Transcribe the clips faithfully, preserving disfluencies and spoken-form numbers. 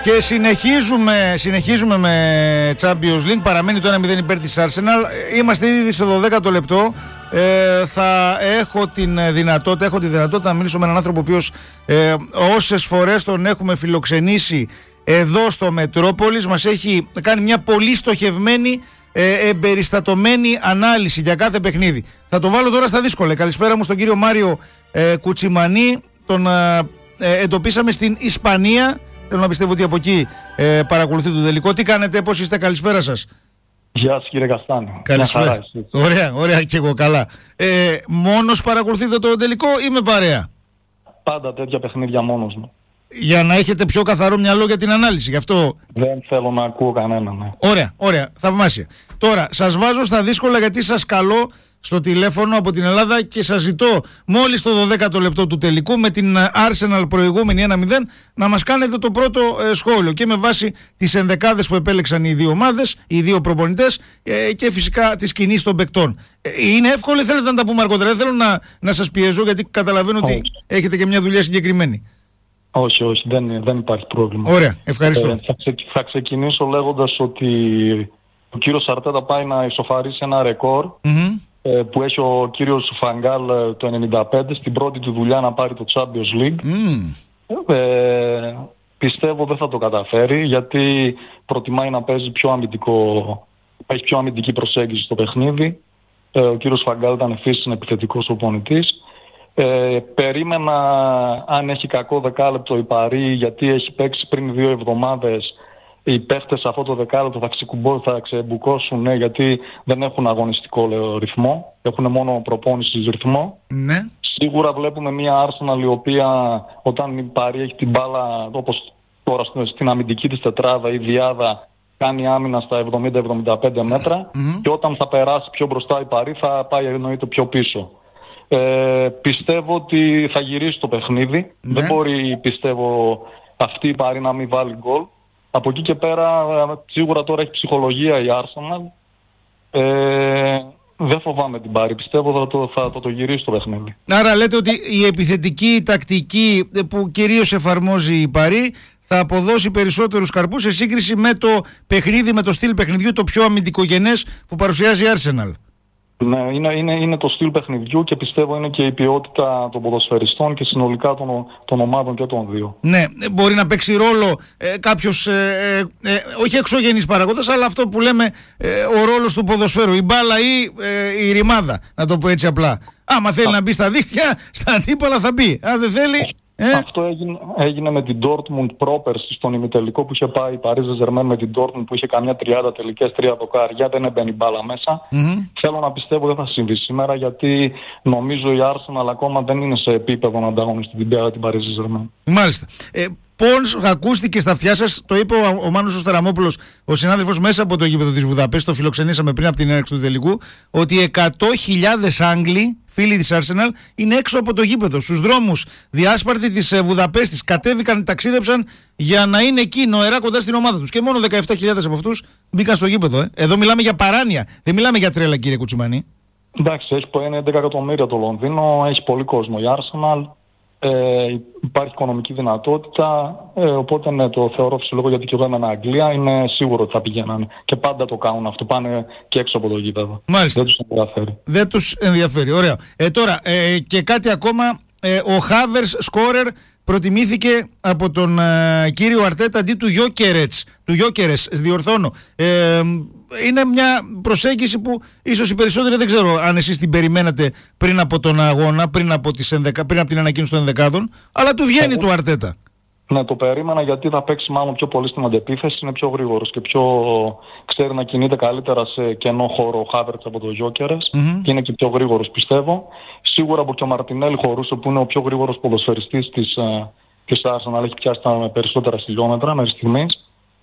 Και συνεχίζουμε, συνεχίζουμε με Champions League. Παραμένει το ένα μηδέν υπέρ της Arsenal. Είμαστε ήδη στο δωδέκατο λεπτό. Ε, θα έχω την δυνατότητα, έχω τη δυνατότητα να μιλήσω με έναν άνθρωπο ο οποίος ε, όσες φορές τον έχουμε φιλοξενήσει εδώ στο Μετρόπολης μας έχει κάνει μια πολύ στοχευμένη, ε, εμπεριστατωμένη ανάλυση για κάθε παιχνίδι. Θα το βάλω τώρα στα δύσκολα. Καλησπέρα μου στον κύριο Μάριο ε, Κουτσιμανή. Τον ε, ε, εντοπίσαμε στην Ισπανία. Θέλω να πιστεύω ότι από εκεί ε, παρακολουθεί το τελικό. Τι κάνετε, πώς είστε, καλησπέρα σας. Γεια σας κύριε Καστάνη. Καλησπέρα. Ωραία, ωραία και εγώ καλά. Ε, μόνος παρακολουθείτε το τελικό ή με παρέα? Πάντα τέτοια παιχνίδια μόνος μου. Για να έχετε πιο καθαρό μυαλό για την ανάλυση, γι' αυτό. Δεν θέλω να ακούω κανέναν. Ναι. Ωραία, ωραία, θαυμάσια. Τώρα, σας βάζω στα δύσκολα γιατί σας καλώ στο τηλέφωνο από την Ελλάδα και σας ζητώ μόλις το δωδέκατο λεπτό του τελικού με την Arsenal προηγούμενη ένα μηδέν να μας κάνετε το πρώτο ε, σχόλιο και με βάση τις ενδεκάδες που επέλεξαν οι δύο ομάδες, οι δύο προπονητές ε, και φυσικά τις κινήσεις των παικτών. Ε, είναι εύκολο ή θέλετε να τα πούμε αργότερα? Δεν θέλω να, να σας πιέζω γιατί καταλαβαίνω όχι. ότι έχετε και μια δουλειά συγκεκριμένη. Όχι, όχι, δεν, δεν υπάρχει πρόβλημα. Ωραία, ευχαριστώ. Ε, θα, ξε, θα ξεκινήσω λέγοντας ότι ο κύριος Αρτέτα πάει να ισοφαρίσει ένα ρεκόρ Mm-hmm. που έχει ο κύριος Φανγκάλ το ενενήντα πέντε στην πρώτη του δουλειά να πάρει το Champions League. Mm. Ε, πιστεύω δεν θα το καταφέρει γιατί προτιμάει να παίζει πιο αμυντικό, έχει πιο αμυντική προσέγγιση στο παιχνίδι. Ε, ο κύριος Φανγκάλ ήταν φύσης επιθετικός προπονητής. Ε, περίμενα αν έχει κακό δεκάλεπτο η Παρί γιατί έχει παίξει πριν δύο εβδομάδες. Οι παίχτες αυτό το δεκάλεπτο θα, θα ξεμπουκώσουν ναι, γιατί δεν έχουν αγωνιστικό λέω, ρυθμό. Έχουν μόνο προπόνηση ρυθμό. Ναι. Σίγουρα βλέπουμε μια Arsenal η οποία όταν η Παρί έχει την μπάλα όπως τώρα στην αμυντική της τετράδα ή διάδα κάνει άμυνα στα εβδομήντα με εβδομήντα πέντε μέτρα mm-hmm. και όταν θα περάσει πιο μπροστά η Παρί θα πάει εννοείται πιο πίσω. Ε, πιστεύω ότι θα γυρίσει το παιχνίδι. Ναι. Δεν μπορεί πιστεύω αυτή η Παρί να μην βάλει γκολ. Από εκεί και πέρα σίγουρα τώρα έχει ψυχολογία η Arsenal. Ε, δεν φοβάμαι την Παρί. Πιστεύω θα το, θα το, το γυρίσει το παιχνίδι. Άρα λέτε ότι η επιθετική τακτική που κυρίως εφαρμόζει η Παρί θα αποδώσει περισσότερους καρπούς σε σύγκριση με το παιχνίδι, με το στυλ παιχνιδιού το πιο αμυντικογενές που παρουσιάζει η Arsenal. Ναι, είναι, είναι, είναι το στυλ παιχνιδιού και πιστεύω είναι και η ποιότητα των ποδοσφαιριστών και συνολικά των, των ομάδων και των δύο. Ναι, μπορεί να παίξει ρόλο ε, κάποιος, ε, ε, ε, όχι εξωγενής παραγόντας, αλλά αυτό που λέμε ε, ο ρόλος του ποδοσφαίρου, η μπάλα ή ε, η ρημάδα, να το πω έτσι απλά. Άμα θέλει Α. να μπει στα δίχτυα, στα αντίπαλα θα μπει. Αν δεν θέλει... Ε? Αυτό έγινε, έγινε με την Dortmund πρόπερση στον ημιτελικό που είχε πάει η Paris Saint-Germain με την Dortmund που είχε καμιά τριάντα τελικές, τρία δοκάρια, δεν έμπαινε μπάλα μέσα. Mm-hmm. Θέλω να πιστεύω δεν θα συμβεί σήμερα γιατί νομίζω η Arsenal ακόμα δεν είναι σε επίπεδο να ανταγωνιστεί την την Paris Saint-Germain. Μάλιστα. Ε, πώς ακούστηκε στα αυτιά σας, το είπε ο, ο Μάνος ο Σταραμόπουλος, ο συνάδελφος μέσα από το γήπεδο της Βουδαπέστης, το φιλοξενήσαμε πριν από την έναρξη του τελικού, ότι εκατό χιλιάδες Άγγλοι, φίλοι της Arsenal, είναι έξω από το γήπεδο, στους δρόμους διάσπαρτοι της Βουδαπέστης, κατέβηκαν, ταξίδεψαν για να είναι εκεί νοερά κοντά στην ομάδα τους και μόνο δεκαεπτά χιλιάδες από αυτούς μπήκαν στο γήπεδο. Ε. Εδώ μιλάμε για παράνοια, δεν μιλάμε για τρέλα κύριε Κουτσιμανή. Εντάξει, έχει έντεκα εκατομμύρια το Λονδίνο, έχει πολύ κόσμο η Arsenal. Ε, υπάρχει οικονομική δυνατότητα, ε, οπότε ναι, το θεωρώ φυσιολογικό γιατί και εγώ έμενα Αγγλία. Είναι σίγουρο ότι θα πηγαίνανε και πάντα το κάνουν αυτό. Πάνε και έξω από το γήπεδο. Μάλιστα. Δεν τους ενδιαφέρει. Δεν τους ενδιαφέρει. Ωραία. Ε, τώρα, ε, και κάτι ακόμα. Ε, ο Χάβερς σκόρερ προτιμήθηκε από τον ε, κύριο Αρτέτα αντί του Γιόκερετς. Του Γιόκερες, διορθώνω. Ε, είναι μια προσέγγιση που ίσως οι περισσότεροι δεν ξέρω αν εσείς την περιμένατε πριν από τον αγώνα, πριν από, τις ενδεκα, πριν από την ανακοίνωση των ενδεκάδων, αλλά του βγαίνει του Αρτέτα. Ναι, το περίμενα γιατί θα παίξει μάλλον πιο πολύ στην αντεπίθεση, είναι πιο γρήγορος και πιο ξέρει να κινείται καλύτερα σε κενό χώρο ο Χάβερτς από το Γιόκερες mm-hmm. και είναι και πιο γρήγορος πιστεύω. Σίγουρα από και ο Μαρτινέλη χωρούσε που είναι ο πιο γρήγορος ποδοσφαιριστής της, της Arsenal, έχει πιάσει τα περισσότερα χιλιόμετρα μέχρι στιγμής.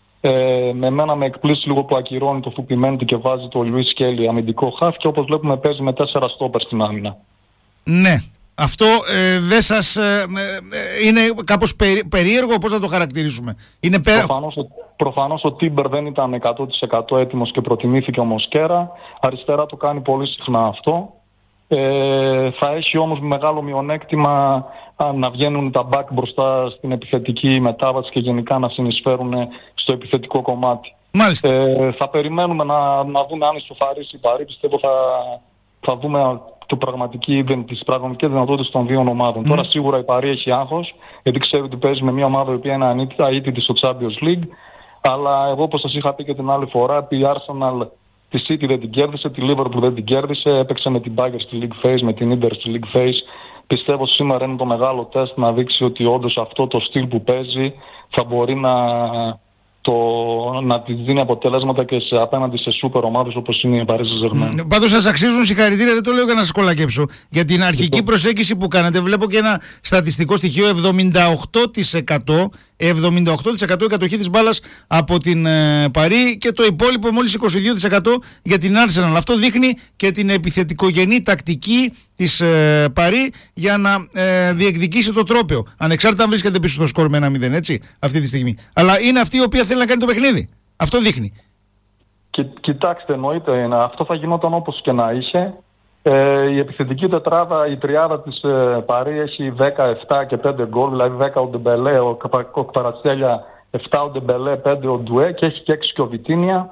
Ε, με μένα με εκπλήσει λίγο που ακυρώνει το Φουπιμέντι και βάζει το Λουίς Σκέλι αμυντικό χαφ και όπως βλέπουμε παίζει με τέσσερα στόπερ στην άμυνα. Ναι. Αυτό ε, δεν σας ε, ε, είναι κάπως περί, περίεργο, πώς θα το χαρακτηρίσουμε? Είναι πέρα... Προφανώς, προφανώς ο Τίμπερ δεν ήταν εκατό τοις εκατό έτοιμος και προτιμήθηκε ο Μοσκέρα. Αριστερά το κάνει πολύ συχνά αυτό. Ε, θα έχει όμως μεγάλο μειονέκτημα να βγαίνουν τα back μπροστά στην επιθετική μετάβαση και γενικά να συνεισφέρουν στο επιθετικό κομμάτι. Μάλιστα. Ε, θα περιμένουμε να, να δούμε αν ισοφαρίσει η Παρί. Πιστεύω θα, θα δούμε το πραγματική, τις πραγματικές δυνατότητες των δύο ομάδων. Mm. Τώρα σίγουρα η Παρί έχει άγχος, γιατί ξέρει ότι παίζει με μια ομάδα η οποία είναι αίτητη στο Champions League. Αλλά εγώ, όπως σας είχα πει και την άλλη φορά, η Arsenal τη City δεν την κέρδισε, τη Liverpool δεν την κέρδισε, έπαιξε με την Bayern στη League Phase, με την Inter στη League Phase. Πιστεύω σήμερα είναι το μεγάλο τεστ να δείξει ότι όντως αυτό το στυλ που παίζει θα μπορεί να, το, να της δίνει αποτελέσματα και σε, απέναντι σε σούπερ ομάδες όπως είναι η Paris Saint-Germain. Πάντως σας αξίζουν συγχαρητήρια, δεν το λέω για να σας κολακέψω. Για την αρχική προσέγγιση που κάνετε, βλέπω και ένα στατιστικό στοιχείο, εβδομήντα οκτώ τοις εκατό εβδομήντα οκτώ τοις εκατό η κατοχή της μπάλας από την ε, Παρί και το υπόλοιπο μόλις είκοσι δύο τοις εκατό για την Arsenal. Αυτό δείχνει και την επιθετικογενή τακτική της ε, Παρί για να ε, διεκδικήσει το τρόπαιο. Ανεξάρτητα αν βρίσκεται πίσω στο σκορ με ένα μηδέν, έτσι, αυτή τη στιγμή. Αλλά είναι αυτή η οποία θέλει να κάνει το παιχνίδι. Αυτό δείχνει. Και, κοιτάξτε, εννοείται, αυτό θα γινόταν όπως και να είχε. Ε, η επιθετική τετράδα, η τριάδα της ε, Παρί έχει δέκα, επτά και πέντε γκολ, δηλαδή δέκα ο Ντεμπελέ, ο Κβαρατσχέλια, επτά ο Ντεμπελέ, πέντε ο Ντουέ και έχει και έξι και ο Βιτίνια.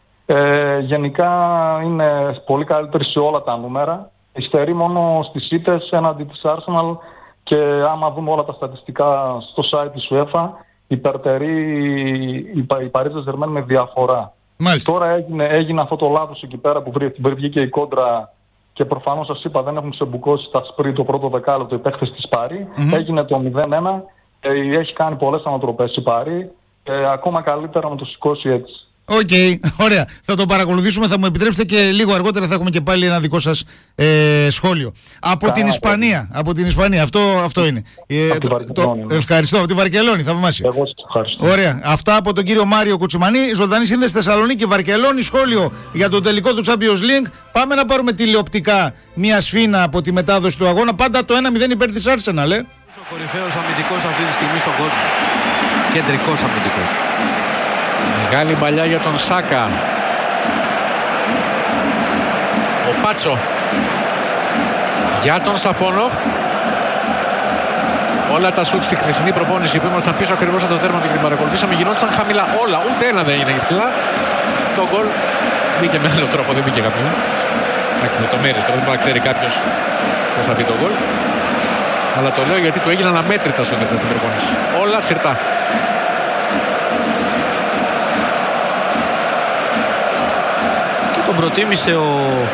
Ε, γενικά είναι πολύ καλύτερη σε όλα τα νούμερα. Υστερεί μόνο στις ήττες έναντι της Arsenal και άμα δούμε όλα τα στατιστικά στο site της UEFA, υπερτερεί η Paris Saint-Germain με διαφορά. Μάλιστα. Τώρα έγινε, έγινε αυτό το λάθος εκεί πέρα που βγήκε η κόντρα. Και προφανώς σας είπα δεν έχουν ξεμπουκώσει τα σπρι το πρώτο δεκάλεπτο οι παίχτες της Παρί. Mm-hmm. Έγινε το μηδέν ένα, ε, έχει κάνει πολλές ανατροπές η Παρί. Ε, ακόμα καλύτερα να το σηκώσει έτσι. Οκ, okay, ωραία. Θα το παρακολουθήσουμε. Θα μου επιτρέψετε και λίγο αργότερα θα έχουμε και πάλι ένα δικό σας ε, σχόλιο. Από Κα, την Ισπανία. Από την Ισπανία. Αυτό, αυτό είναι. Ε, το, το, ευχαριστώ. Από τη Βαρκελόνη. Θαυμάσια. Εγώ σας ευχαριστώ. Ωραία. Αυτά από τον κύριο Μάριο Κουτσουμανί. Ζωντανή σύνδεση Θεσσαλονίκη Βαρκελόνη. Σχόλιο για το τελικό του Champions League. Πάμε να πάρουμε τηλεοπτικά μια σφίνα από τη μετάδοση του αγώνα. Πάντα το ένα μηδέν υπέρ της Arsenal. Ε. Ο κορυφαίος αμυντικός αυτή τη στιγμή στον κόσμο. Κεντρικός αμυντικός. Μεγάλη μπαλιά για τον Σάκα. Ο Πάτσο για τον Σαφόνοφ. Όλα τα σουτ στη χθεσινή προπόνηση που ήμασταν πίσω ακριβώς από το τέρμα και την παρακολουθήσαμε γινόντουσαν χαμηλά. Όλα, ούτε ένα δεν έγινε ψηλά. Το γκολ μπήκε με άλλο τρόπο, δεν μπήκε κάποιον. Εντάξει, λεπτομέρειες τώρα, δεν μπορεί να ξέρει κάποιος πώς θα μπει το γκολ. Αλλά το λέω γιατί του έγιναν αμέτρητα σουτ στην προπόνηση. Όλα σιρτά. Τον προτίμησε ο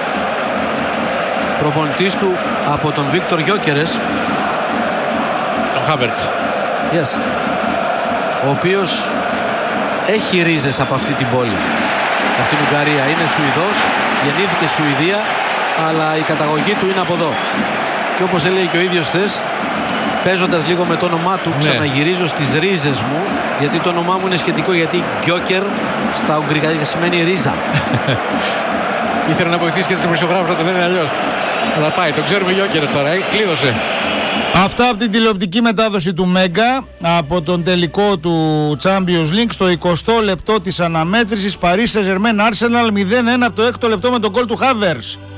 προπονητής του από τον Βίκτορ Γιόκερες, τον Χάβερτς, yes. Ο οποίος έχει ρίζες από αυτή την πόλη, από την Ουγγαρία. Είναι Σουηδός, γεννήθηκε στη Σουηδία, αλλά η καταγωγή του είναι από εδώ. Και όπως έλεγε και ο ίδιος χθες, παίζοντας λίγο με το όνομά του, ναι, ξαναγυρίζω στις ρίζες μου, γιατί το όνομά μου είναι σχετικό, γιατί Γκιόκερ στα ουγγρικά σημαίνει ρίζα. Ήθελε να βοηθήσει και στους δημοσιογράφους να το λένε αλλιώς. Αλλά πάει, το ξέρουμε Γκιόκερ τώρα, ε, κλείδωσε. Αυτά από την τηλεοπτική μετάδοση του Μέγκα από τον τελικό του Champions League στο εικοστό λεπτό της αναμέτρησης Paris Saint-Germain Arsenal μηδέν ένα από το έκτο λεπτό με τον γκολ του Havertz.